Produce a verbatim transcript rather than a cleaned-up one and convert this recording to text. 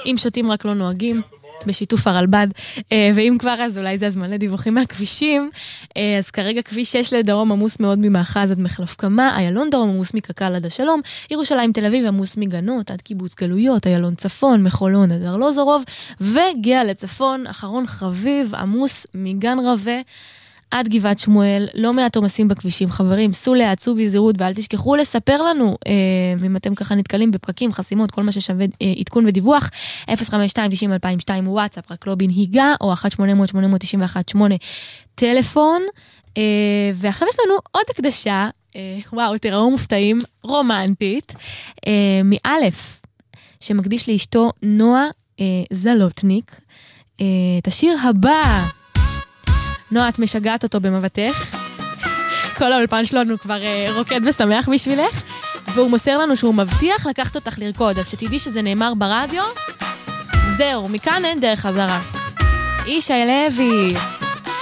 אם שותים רק לא נוהגים, בשיתוף הרלב"ד, ואם כבר אז אולי זה הזמן לדיווחים מהכבישים, אז כרגע כביש שש לדרום עמוס מאוד ממאחז עד מחלף קמה, איילון דרום עמוס מקק"ל עד השלום, ירושלים תל אביב עמוס מגנות עד קיבוץ גלויות, איילון צפון, מחולון עד ארלוזורוב, וגאה לצפון, אחרון חביב, עמוס מגן רווה, עד גבעת שמואל, לא מעט עומסים בכבישים, חברים, סעו להעצו בזהירות ואל תשכחו לספר לנו, אה, אם אתם ככה נתקלים בפקקים, חסימות, כל מה ששווה אה, עדכון ודיווח, אפס חמש שתיים תשעים אלפיים ושתיים וואטסאפ, רק לא בנהיגה, או אחת שמונה אפס אפס שמונה תשע אחת שמונה טלפון, אה, ועכשיו יש לנו עוד הקדשה, אה, וואו, תראו מופתעים, רומנטית, אה, מאלף, שמקדיש לאשתו נועה אה, זלוטניק, אה, את השיר הבא, נועה, את משגעת אותו במבטך. כל האולפן שלנו כבר uh, רוקד ושמח בשבילך. והוא מוסר לנו שהוא מבטיח לקחת אותך לרקוד. אז שתדעי שזה נאמר ברדיו. זהו, מכאן אין דרך חזרה. איש לוי.